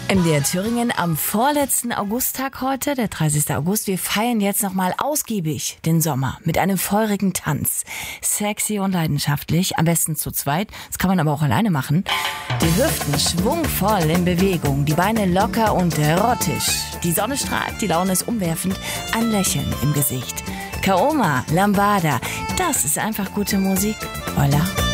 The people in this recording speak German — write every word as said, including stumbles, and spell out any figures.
M D R Thüringen am vorletzten Augusttag heute, der dreißigsten August. Wir feiern jetzt nochmal ausgiebig den Sommer mit einem feurigen Tanz. Sexy und leidenschaftlich, am besten zu zweit. Das kann man aber auch alleine machen. Die Hüften schwungvoll in Bewegung, die Beine locker und erotisch. Die Sonne strahlt, die Laune ist umwerfend, ein Lächeln im Gesicht. Kaoma, Lambada, das ist einfach gute Musik. Voila.